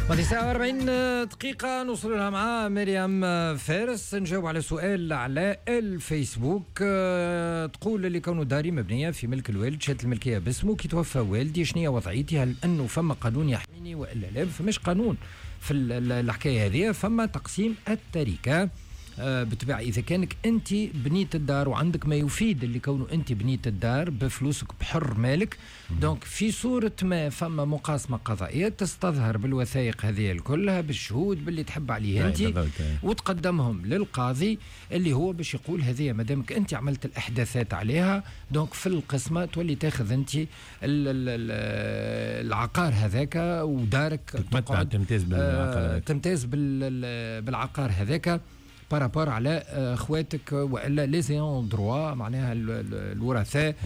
بعد ساعة 40 دقيقة نوصل لها مع مريم فارس نجاوب على سؤال على الفيسبوك. تقول اللي كونه داري مبنية في ملك الوالد شهادة الملكية باسمه كي توفى والدي شنية وضعيتي؟ هل أنه فما قانون يحميني وإلا لا؟ فماش قانون في الحكاية هذه، فما تقسيم التركة. بالطبع إذا كانك أنت بنيت الدار وعندك ما يفيد اللي كونه أنت بنيت الدار بفلوسك بحر مالك، دونك في صورة ما فما مقاسمة قضائية تستظهر بالوثائق هذه كلها بالشهود باللي تحب عليه أنت وتقدمهم للقاضي اللي هو باش يقول هذه مادامك أنت عملت الأحداثات عليها، دونك في القسمة تولي تاخذ أنت العقار هذاك ودارك تمتاز بالعقار هذاك بارابور على اخواتك والا لي زيون دروا، معناها الورثاء